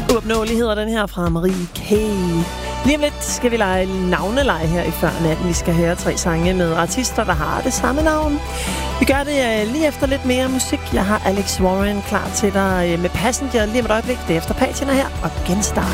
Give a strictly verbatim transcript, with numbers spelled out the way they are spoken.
Uopnåelig hedder den her fra Marie K. Lige om lidt skal vi lege navneleje her i Før Natten. Vi skal høre tre sange med artister, der har det samme navn. Vi gør det lige efter lidt mere musik. Jeg har Alex Warren klar til dig med Passenger lige om et øjeblik. Det er efter Patina her og Genstart.